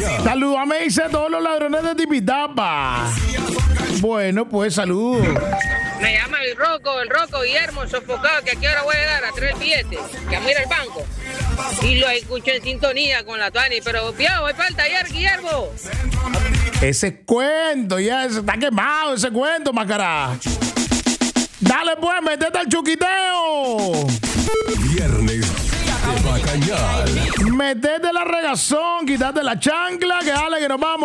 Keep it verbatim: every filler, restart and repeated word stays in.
Bacañá. Saludame, dice a todos los ladrones de Tipitapa. Bueno, pues saludos. Me llama el Rocco, el Rocco Guillermo, sofocado, que aquí ahora voy a llegar a traer el billete, que mira el banco. Y lo escucho en sintonía con la Tuani, pero viejo, voy para el taller, Guillermo. Ese cuento, ya ese está quemado, ese cuento, Macará. Dale pues, metete al chuquiteo. Viernes de Bacañal. Metete la regazón, quítate la chancla, que dale que nos vamos.